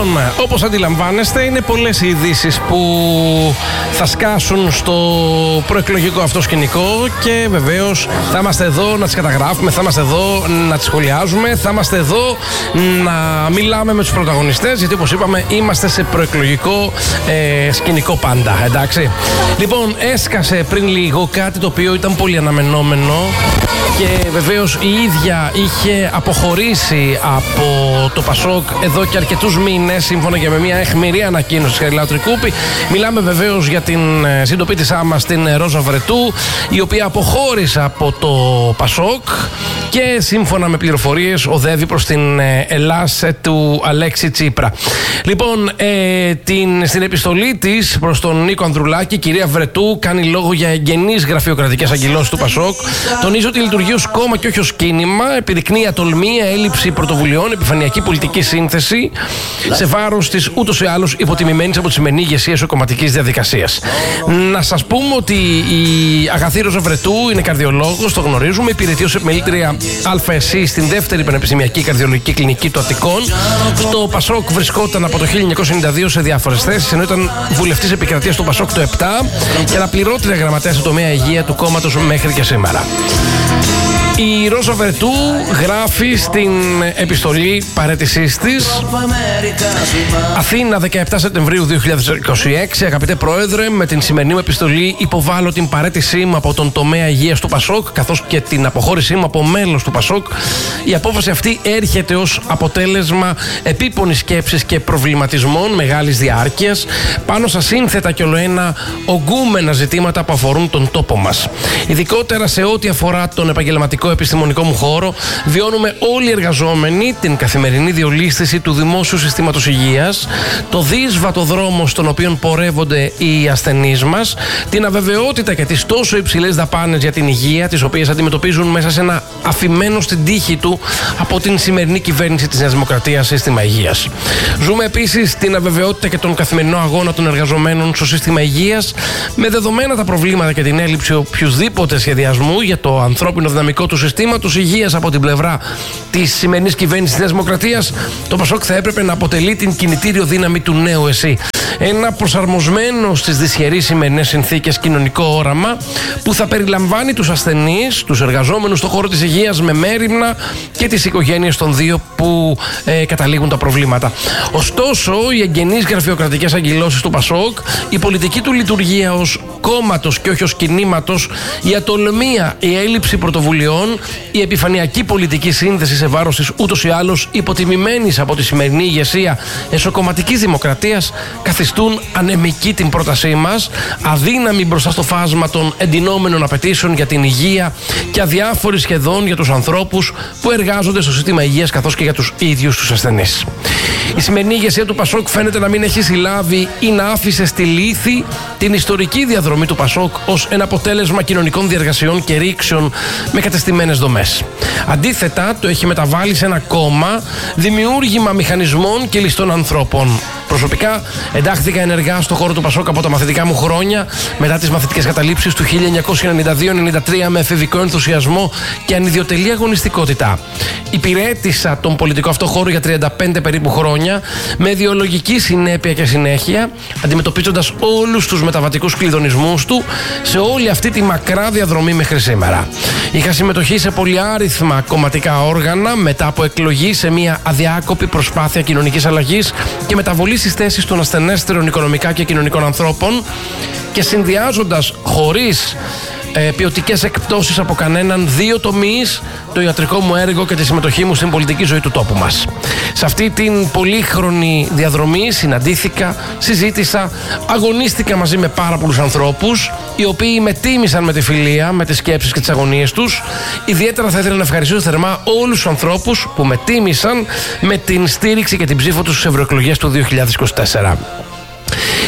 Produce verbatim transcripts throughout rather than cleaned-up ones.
Λοιπόν, όπως αντιλαμβάνεστε, είναι πολλές οι ειδήσεις που θα σκάσουν στο προεκλογικό αυτό σκηνικό και βεβαίως θα είμαστε εδώ να τις καταγράφουμε, θα είμαστε εδώ να τις σχολιάζουμε, θα είμαστε εδώ να μιλάμε με τους πρωταγωνιστές, γιατί όπως είπαμε είμαστε σε προεκλογικό ε, σκηνικό πάντα, εντάξει. Λοιπόν, έσκασε πριν λίγο κάτι το οποίο ήταν πολύ αναμενόμενο και βεβαίως η ίδια είχε αποχωρήσει από το Πασόκ εδώ και αρκετούς μήνες, σύμφωνα και με μια αιχμηρή ανακοίνωση της Χαριλάου Τρικούπη. Μιλάμε βεβαίως για την συντοπίτησά μας, την Ρόζα Βρετού, η οποία αποχώρησε από το Πασόκ και σύμφωνα με πληροφορίες οδεύει προς την Ελλάς του Αλέξη Τσίπρα. Λοιπόν, ε, την, στην επιστολή της προς τον Νίκο Ανδρουλάκη, η κυρία Βρετού κάνει λόγο για εγγενείς γραφειοκρατικές αγκυλώσεις του Πασόκ. Τονίζει ότι λειτουργεί ως κόμμα και όχι ως κίνημα, επιδεικνύει ατολμία, έλλειψη πρωτοβουλειών, επιφανειακή πολιτική σύνθεση σε βάρος της ούτως ή άλλως υποτιμημένης από τη σημερινή ηγεσία εσωκομματικής διαδικασίας. Να σας πούμε ότι η αγαθή Ρόζα Βρετού είναι καρδιολόγος, το γνωρίζουμε, υπηρετεί ως επιμελήτρια ΑΕΣΥ στην δεύτερη πανεπιστημιακή καρδιολογική κλινική του Αττικών. Στο Πασόκ βρισκόταν από το χίλια εννιακόσια ενενήντα δύο σε διάφορες θέσεις, ενώ ήταν βουλευτής επικρατείας του Πασόκ το επτά και αναπληρώτρια γραμματέα στο τομέα υγεία του κόμματος μέχρι και σήμερα. Η Ρόζα Βρετού γράφει στην επιστολή παραίτησής της: Αθήνα, δεκαεπτά Σεπτεμβρίου δύο χιλιάδες είκοσι έξι. Αγαπητέ Πρόεδρε, με την σημερινή μου επιστολή υποβάλλω την παραίτησή μου από τον τομέα υγείας του Πασόκ, καθώς και την αποχώρησή μου από μέλος του Πασόκ. Η απόφαση αυτή έρχεται ως αποτέλεσμα επίπονης σκέψης και προβληματισμών μεγάλης διάρκειας πάνω στα σύνθετα και ολοένα ογκούμενα ζητήματα που αφορούν τον τόπο μας. Ειδικότερα σε ό,τι αφορά τον επαγγελματικό επιστημονικό μου χώρο, βιώνουμε όλοι οι εργαζόμενοι την καθημερινή διολίσθηση του δημόσιου συστήματος υγείας, το δύσβατο δρόμο στον οποίο πορεύονται οι ασθενείς μας, την αβεβαιότητα και τις τόσο υψηλές δαπάνες για την υγεία, τις οποίες αντιμετωπίζουν μέσα σε ένα αφημένο στην τύχη του από την σημερινή κυβέρνηση της Νέας Δημοκρατίας σύστημα υγείας. Ζούμε επίσης την αβεβαιότητα και τον καθημερινό αγώνα των εργαζομένων στο σύστημα υγείας, με δεδομένα τα προβλήματα και την έλλειψη οποιουσδήποτε σχεδιασμού για το ανθρώπινο δυναμικό του συστήματος υγείας από την πλευρά της σημερινής κυβέρνησης της Νέας Δημοκρατίας. Το Πασόκ θα έπρεπε να αποτελεί την κινητήριο δύναμη του νέου ΕΣΥ. Ένα προσαρμοσμένο στις δυσχερείς σημερινές συνθήκες κοινωνικό όραμα που θα περιλαμβάνει τους ασθενείς, τους εργαζόμενους στον χώρο της υγείας με μέριμνα και τις οικογένειες των δύο που ε, καταλήγουν τα προβλήματα. Ωστόσο, οι εγγενείς γραφειοκρατικές αγκυλώσεις του Πασόκ, η πολιτική του λειτουργία ως κόμματος και όχι ως κινήματος, η ατολμία, η έλλειψη πρωτοβουλειών, η επιφανειακή πολιτική σύνθεση σε βάρος της ούτως ή άλλως υποτιμημένης από τη σημερινή ηγεσία εσωκομματικής δημοκρατίας καθιστούν ανεμική την πρότασή μας, αδύναμη μπροστά στο φάσμα των εντυνόμενων απαιτήσεων για την υγεία και αδιάφορη σχεδόν για τους ανθρώπους που εργάζονται στο σύστημα υγείας καθώς και για τους ίδιους τους ασθενείς. Η σημερινή ηγεσία του Πασόκ φαίνεται να μην έχει συλλάβει ή να άφησε στη λύθη την ιστορική διαδρομή του Πασόκ ως ένα αποτέλεσμα κοινωνικών διεργασιών και ρήξεων με κατεστημένες δομές. Αντίθετα, το έχει μεταβάλει σε ένα κόμμα δημιούργημα μηχανισμών και ληστών ανθρώπων. Προσωπικά εντάχθηκα ενεργά στο χώρο του Πασόκ από τα μαθητικά μου χρόνια, μετά τις μαθητικές καταλήψεις του χίλια εννιακόσια ενενήντα δύο ενενήντα τρία με εφηβικό ενθουσιασμό και ανιδιοτελή αγωνιστικότητα. Υπηρέτησα τον πολιτικό αυτό χώρο για τριάντα πέντε περίπου χρόνια, με ιδεολογική συνέπεια και συνέχεια, αντιμετωπίζοντας όλους τους μεταβατικούς κλειδονισμούς του σε όλη αυτή τη μακρά διαδρομή μέχρι σήμερα. Είχα συμμετοχή σε πολυάριθμα κομματικά όργανα μετά από εκλογή σε μια αδιάκοπη προσπάθεια κοινωνικής αλλαγής και μεταβολή στις θέσεις των ασθενέστερων οικονομικά και κοινωνικών ανθρώπων και συνδυάζοντας χωρίς ε, ποιοτικές εκπτώσεις από κανέναν δύο τομείς, το ιατρικό μου έργο και τη συμμετοχή μου στην πολιτική ζωή του τόπου μας. Σε αυτή την πολύχρονη διαδρομή συναντήθηκα, συζήτησα, αγωνίστηκα μαζί με πάρα πολλούς ανθρώπους, οι οποίοι με τίμησαν με τη φιλία, με τις σκέψεις και τις αγωνίες τους. Ιδιαίτερα θα ήθελα να ευχαριστήσω θερμά όλους τους ανθρώπους που με τίμησαν με την στήριξη και την ψήφο τους στις ευρωεκλογές του δύο χιλιάδες είκοσι τέσσερα.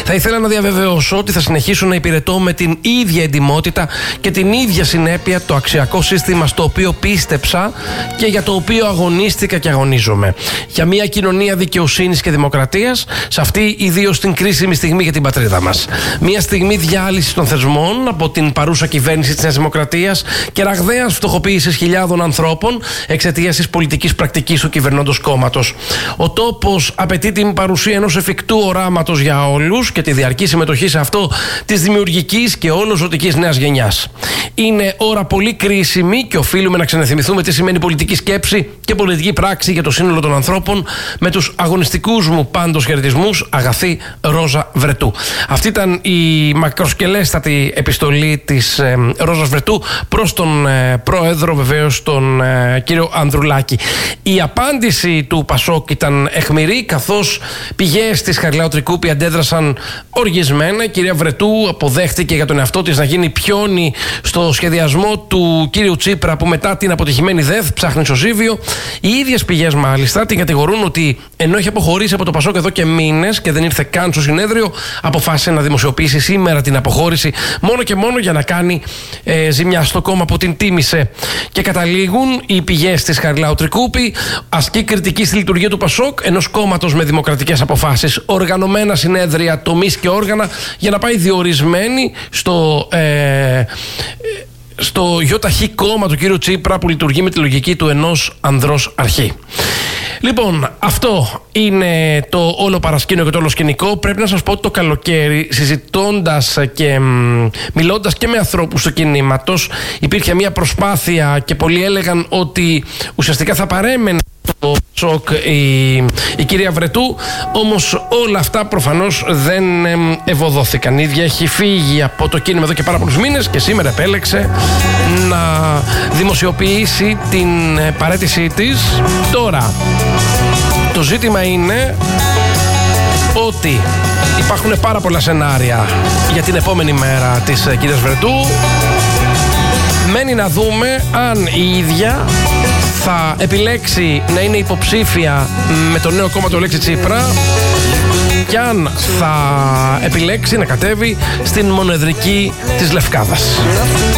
Θα ήθελα να διαβεβαιώσω ότι θα συνεχίσω να υπηρετώ με την ίδια εντιμότητα και την ίδια συνέπεια το αξιακό σύστημα στο οποίο πίστεψα και για το οποίο αγωνίστηκα και αγωνίζομαι. Για μια κοινωνία δικαιοσύνης και δημοκρατίας, σε αυτή ιδίως την κρίσιμη στιγμή για την πατρίδα μας. Μια στιγμή διάλυσης των θεσμών από την παρούσα κυβέρνηση της Νέας Δημοκρατίας και ραγδαίας φτωχοποίησης χιλιάδων ανθρώπων εξαιτίας της πολιτικής πρακτικής του κυβερνώντος κόμματος. Ο τόπος απαιτεί την παρουσία ενός εφικτού οράματος για όλους και τη διαρκή συμμετοχή σε αυτό της δημιουργικής και όλο ζωτικής νέας γενιάς. Είναι ώρα πολύ κρίσιμη και οφείλουμε να ξαναθυμηθούμε τι σημαίνει πολιτική σκέψη και πολιτική πράξη για το σύνολο των ανθρώπων, με τους αγωνιστικούς μου πάντως χαιρετισμούς, αγαθή Ρόζα Βρετού. Αυτή ήταν η μακροσκελέστατη επιστολή της ε, Ρόζας Βρετού προς τον ε, πρόεδρο, βεβαίως τον ε, κύριο Ανδρουλάκη. Η απάντηση του Πασόκ ήταν αιχμηρή, καθώς πηγές της Χαριλάου Τρικούπη αντέδρασαν οργισμένα. Η κυρία Βρετού αποδέχτηκε για τον εαυτό της να γίνει πιόνι στο σχεδιασμό του κύριου Τσίπρα, που μετά την αποτυχημένη ΔΕΘ ψάχνει ισοζύγιο. Οι ίδιες πηγές μάλιστα την κατηγορούν ότι ενώ έχει αποχωρήσει από το Πασόκ εδώ και μήνες και δεν ήρθε καν στο συνέδριο, αποφάσισε να δημοσιοποιήσει σήμερα την αποχώρηση μόνο και μόνο για να κάνει ε, ζημιά στο κόμμα που την τίμησε. Και καταλήγουν οι πηγές της Χαριλάου Τρικούπη, ασκεί κριτική στη λειτουργία του Πασόκ, ενός κόμματος με δημοκρατικές αποφάσεις, οργανωμένα συνέδρια, τομείς και όργανα, για να πάει διορισμένη στο ε, στο ΙΧ κόμμα του κύριου Τσίπρα, που λειτουργεί με τη λογική του ενός ανδρός αρχή. Λοιπόν, αυτό είναι το όλο παρασκήνιο και το όλο σκηνικό. Πρέπει να σας πω ότι το καλοκαίρι, συζητώντας και μ, μιλώντας και με ανθρώπους του κινήματος, υπήρχε μια προσπάθεια και πολλοί έλεγαν ότι ουσιαστικά θα παρέμενε το Πασόκ η, η κυρία Βρετού, όμως όλα αυτά προφανώς δεν ε, ευωδόθηκαν. Η ίδια έχει φύγει από το κίνημα εδώ και πάρα πολλούς μήνες και σήμερα επέλεξε να δημοσιοποιήσει την ε, παραίτησή της. Τώρα, το ζήτημα είναι ότι υπάρχουν πάρα πολλά σενάρια για την επόμενη μέρα της ε, κυρίας Βρετού. Μένει να δούμε αν η ίδια θα επιλέξει να είναι υποψήφια με το νέο κόμμα του Αλέξη Τσίπρα και αν θα επιλέξει να κατέβει στην μονοεδρική της Λευκάδας.